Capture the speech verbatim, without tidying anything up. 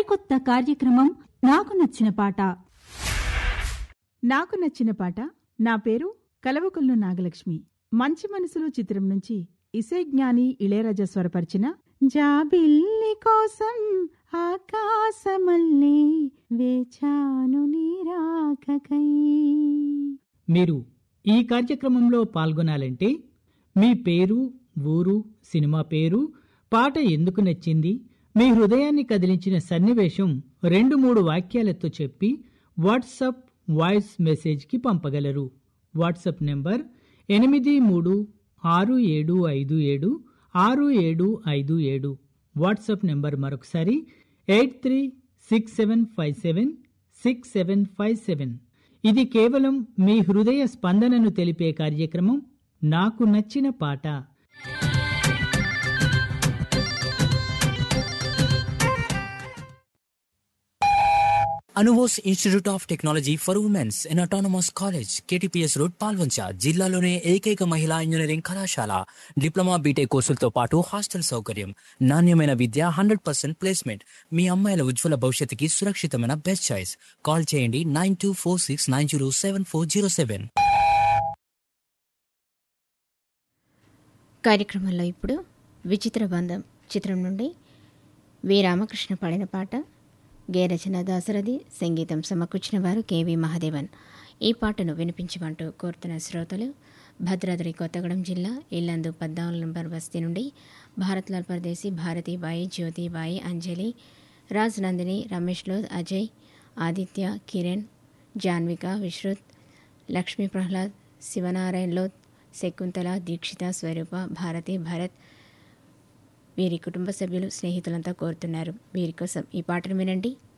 సరికొత్త కార్యక్రమం నాకు నచ్చిన పాట. నాకు నచ్చిన పాట. నా పేరు కలవకుల్లు నాగలక్ష్మి. మంచి మనసులు చిత్రం నుంచి ఇసైజ్ఞాని ఇళయరాజా స్వరపరిచిన జాబిల్లి కోసం ఆకాశమల్లే వేచాను నీరాకకై. మీరు ఈ కార్యక్రమంలో పాల్గొనాలంటే మీ పేరు, ఊరు, సినిమా పేరు, పాట ఎందుకు నచ్చింది, మీ హృదయాన్ని కదిలించిన సన్నివేశం రెండు మూడు వాక్యాలతో చెప్పి వాట్సాప్ వాయిస్ మెసేజ్కి పంపగలరు. వాట్సాప్ నెంబర్ ఎనిమిది మూడు ఆరు ఏడు ఐదు ఏడు ఆరు ఏడు ఐదు ఏడు. వాట్సాప్ నెంబర్ మరొకసారి eight three six seven five seven six seven five seven. ఇది కేవలం మీ హృదయ స్పందనను తెలిపే కార్యక్రమం నాకు నచ్చిన పాట. Anubose institute of technology for women's in autonomous college, KTPS road, Palvancha. జిల్లాలోనే ఏకైక మహిళా ఇంజనీరింగ్ కళాశాల. డిప్లొమా, బీటెక్ కోర్సులతో పాటు హాస్టల్ సౌకర్యం, నాణ్యమైన విద్య, హండ్రెడ్ పర్సెంట్ ప్లేస్మెంట్. మీ అమ్మాయిల ఉజ్వల భవిష్యత్తుకి సురక్షితమైన బెస్ట్ చాయిస్. కాల్ చేయండి nine two four six nine zero seven four zero seven. కార్యక్రమంలో ఇప్పుడు విచిత్ర బంధం చిత్రం నుండి వి రామకృష్ణ పాడిన పాట. గేరచన దాసరథి, సంగీతం సమకూర్చిన వారు కెవి మహాదేవన్. ఈ పాటను వినిపించమంటూ కోరుతున్న శ్రోతలు భద్రాద్రి కొత్తగూడెం జిల్లా ఇల్లందు పద్నాలుగు నంబర్ బస్తీ నుండి భారత్లాల్ పరదేశీ, భారతీబాయి, జ్యోతిబాయి, అంజలి, రాజ్ నందిని, రమేష్ లోద్, అజయ్, ఆదిత్య, కిరణ్, జాన్విక, విశ్రుత్, లక్ష్మీ ప్రహ్లాద్, శివనారాయణ లోద్, శకుంతల, దీక్షిత, స్వరూప, భారతి, భరత్, వీరి కుటుంబ సభ్యులు, స్నేహితులంతా కోరుతున్నారు. వీరి కోసం ఈ పాటను వినండి.